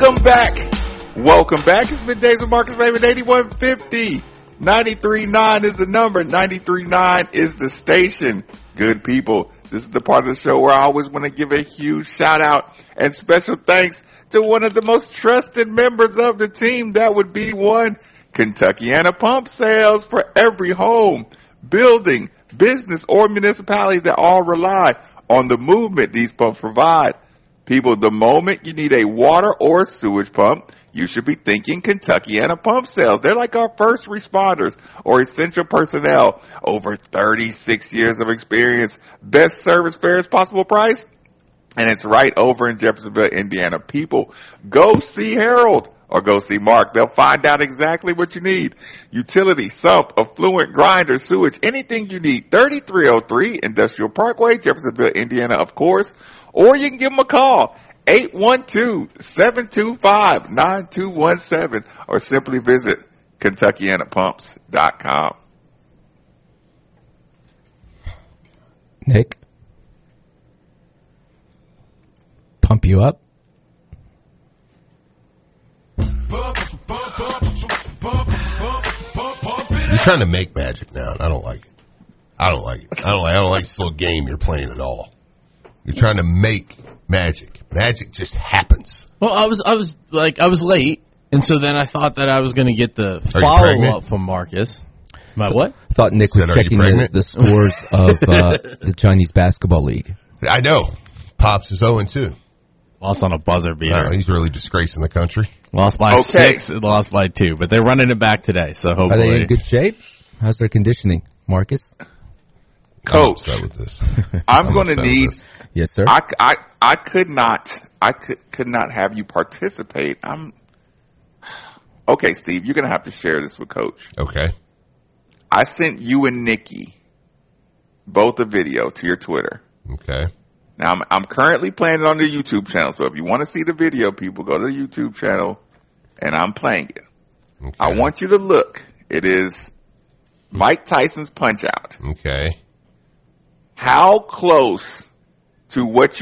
Welcome back. It's Middays with Marcus Raymond, 8150. 93.9 is the number. 93.9 is the station. Good people. This is the part of the show where I always want to give a huge shout out and special thanks to one of the most trusted members of the team. That would be one Kentuckiana Pump Sales, for every home, building, business, or municipality that all rely on the movement these pumps provide. People, the moment you need a water or sewage pump, you should be thinking Kentuckiana Pump Sales. They're like our first responders or essential personnel. Over 36 years of experience, best service, fairest possible price, and it's right over in Jeffersonville, Indiana. People, go see Harold or go see Mark. They'll find out exactly what you need. Utility, sump, affluent, grinder, sewage, anything you need. 3303 Industrial Parkway, Jeffersonville, Indiana, of course. Or you can give them a call, 812-725-9217, or simply visit KentuckianaPumps.com. Nick, pump you up? You're trying to make magic now, and I don't like it. I don't like this little game you're playing at all. You're trying to make magic. Magic just happens. Well, I was late, and so then I thought that I was going to get the follow up from Marcus. My what? I thought Nick was checking the scores of the Chinese Basketball League. I know. Pops is 0-2. Lost on a buzzer beater. He's really disgracing the country. Lost by 6 and lost by 2, but they're running it back today. So hopefully, are they in good shape? How's their conditioning, Marcus? Coach, I'm going to need. Yes, sir. I could not have you participate. Okay, Steve, you're going to have to share this with Coach. Okay. I sent you and Nikki both a video to your Twitter. Okay. Now I'm currently playing it on the YouTube channel, so if you want to see the video, people go to the YouTube channel, and I'm playing it. Okay. I want you to look. It is Mike Tyson's Punch Out. Okay. How close to what you